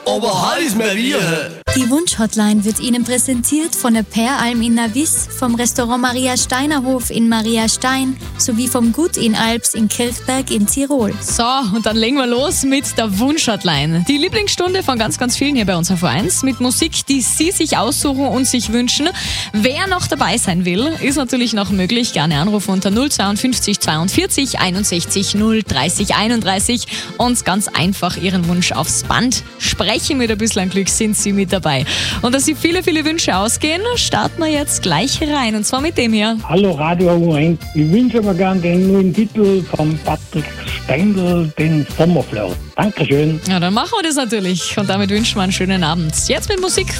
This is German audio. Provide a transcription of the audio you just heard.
aber heiß mehr wir. Die Wunsch-Hotline wird Ihnen präsentiert von der Peralm in Navis, vom Restaurant Maria Steiner Hof in Maria Stein sowie vom Gut in Alps in Kirchberg in Tirol. So, und dann legen wir los mit der Wunsch-Hotline. Die Lieblingsstunde von ganz, ganz vielen hier bei uns auf V1 mit Musik, die Sie sich aussuchen und sich wünschen. Wer noch dabei sein will, ist natürlich noch möglich. Gerne anrufen unter 052 42 61 030 31 und ganz einfach Ihren Wunsch aufs Band sprechen. Mit ein bisschen Glück sind Sie mit dabei. Und dass Sie viele, viele Wünsche ausgehen, starten wir jetzt gleich rein. Und zwar mit dem hier. Hallo Radio Moment. Ich wünsche mir gerne den neuen Titel von Patrick Steindl, den Sommerflirt. Dankeschön. Ja, dann machen wir das natürlich. Und damit wünschen wir einen schönen Abend. Jetzt mit Musik